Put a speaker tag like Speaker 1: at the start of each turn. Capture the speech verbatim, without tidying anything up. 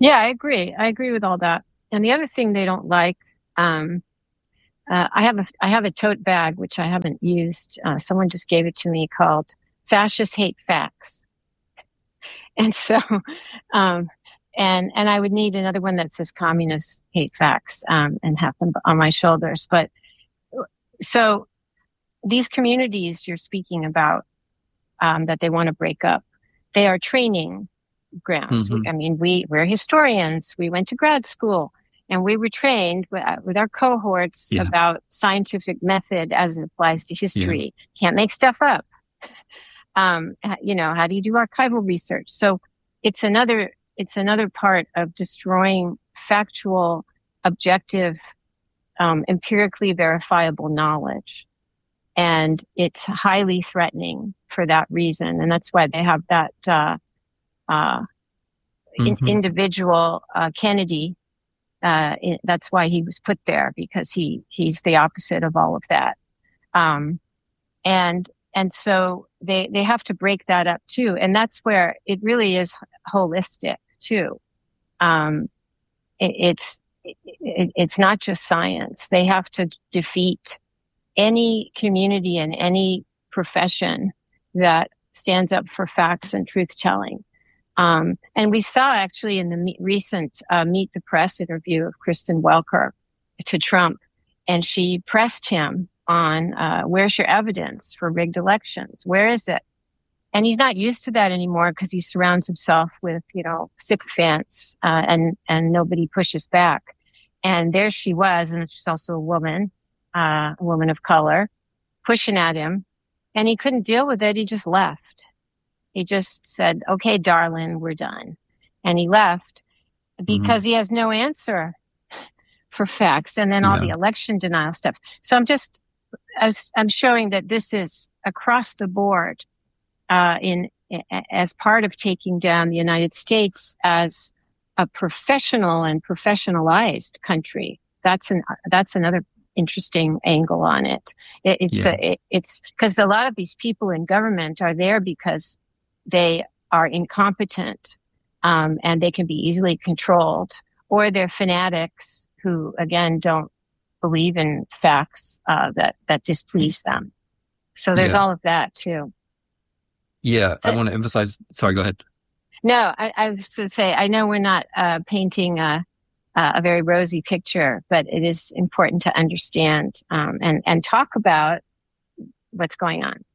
Speaker 1: Yeah, I agree. I agree with all that. And the other thing they don't like, um, uh, I have a I have a tote bag which I haven't used. Uh, someone just gave it to me called "Fascists Hate Facts," and so, um, and and I would need another one that says "Communists Hate Facts," um, and have them on my shoulders. But so these communities you're speaking about, um, that they want to break up, they are training grounds. We,
Speaker 2: Mm-hmm.
Speaker 1: I mean, we, we're historians. We went to grad school and we were trained with, with our cohorts
Speaker 2: Yeah.
Speaker 1: about scientific method as it applies to
Speaker 2: Yeah.
Speaker 1: history. Can't make stuff up. Um, you know, how do you do archival research? So it's another, it's another part of destroying factual, objective, um, empirically verifiable knowledge. And it's highly threatening for that reason. And that's why they have that, uh, uh, in,
Speaker 2: Mm-hmm.
Speaker 1: individual, uh, Kennedy. Uh, it, that's why he was put there, because he, he's the opposite of all of that. Um, and, and so they, they have to break that up too. And that's where it really is holistic too. Um, it, it's, it, it's not just science. They have to defeat any community and any profession that stands up for facts and truth telling. Um, and we saw actually in the me- recent uh, Meet the Press interview of Kristen Welker to Trump, and she pressed him on, uh, where's your evidence for rigged elections? Where is it? And he's not used to that anymore because he surrounds himself with, you know, sycophants, uh, and, and nobody pushes back. And there she was, and she's also a woman, uh, a woman of color, pushing at him, and he couldn't deal with it. He just left. He just said, okay, darling, we're done. And he left because mm-hmm. he has no answer for facts. And then all yeah. the election denial stuff. So I'm just, I'm showing that this is across the board, uh, in, as part of taking down the United States as a professional and professionalized country. That's an, that's another interesting angle on it. it it's yeah. a, it, it's because a lot of these people in government are there because they are incompetent, um, and they can be easily controlled, or they're fanatics who, again, don't believe in facts, uh, that, that displease them. So there's yeah. all of that too.
Speaker 2: Yeah. So, I want to emphasize, sorry, go ahead.
Speaker 1: No, I, I was going to say, I know we're not, uh, painting a, a very rosy picture, but it is important to understand, um, and, and talk about what's going on.